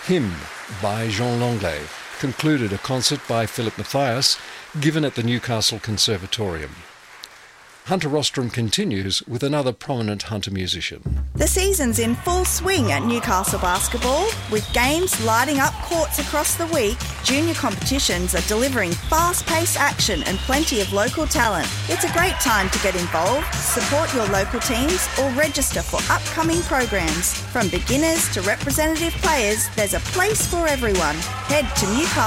Hymn by Jean Langlais concluded a concert by Philip Matthias given at the Newcastle Conservatorium. Hunter Rostrom continues with another prominent Hunter musician. The season's in full swing at Newcastle Basketball. With games lighting up courts across the week, junior competitions are delivering fast-paced action and plenty of local talent. It's a great time to get involved, support your local teams or register for upcoming programs. From beginners to representative players, there's a place for everyone. Head to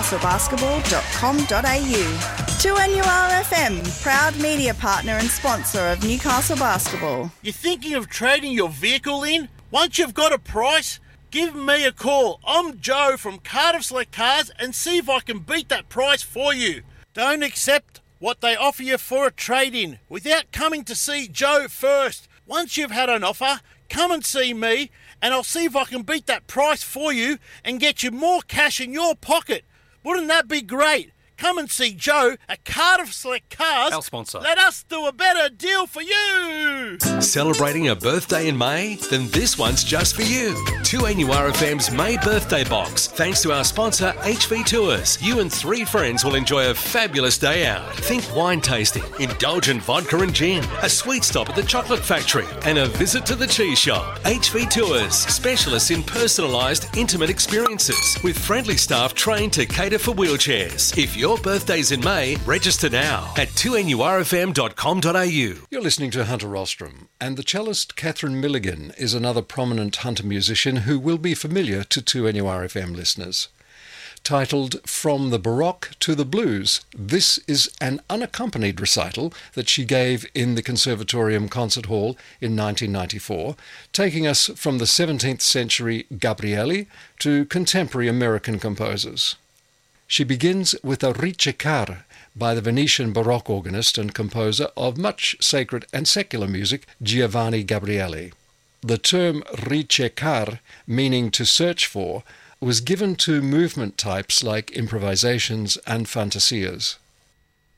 newcastlebasketball.com.au. 2NURFM, proud media partner and sponsor of Newcastle Basketball. You're thinking of trading your vehicle in? Once you've got a price, give me a call. I'm Joe from Cardiff Select Cars and see if I can beat that price for you. Don't accept what they offer you for a trade-in without coming to see Joe first. Once you've had an offer, come and see me and I'll see if I can beat that price for you and get you more cash in your pocket. Wouldn't that be great? Come and see Joe at Cardiff Select Cars. Our sponsor. Let us do a better deal for you. Celebrating a birthday in May? Then this one's just for you. 2NURFM's May birthday box. Thanks to our sponsor, HV Tours. You and 3 friends will enjoy a fabulous day out. Think wine tasting, indulgent vodka and gin, a sweet stop at the chocolate factory, and a visit to the cheese shop. HV Tours, specialists in personalised, intimate experiences, with friendly staff trained to cater for wheelchairs. If your birthday's in May, register now at 2NURFM.com.au. You're listening to Hunter Rostrom, and the cellist Catherine Milligan is another prominent Hunter musician who will be familiar to 2NURFM listeners. Titled From the Baroque to the Blues, this is an unaccompanied recital that she gave in the Conservatorium Concert Hall in 1994, taking us from the 17th century Gabrieli to contemporary American composers. She begins with a Ricercar by the Venetian Baroque organist and composer of much sacred and secular music, Giovanni Gabrieli. The term ricercar, meaning to search for, was given to movement types like improvisations and fantasias.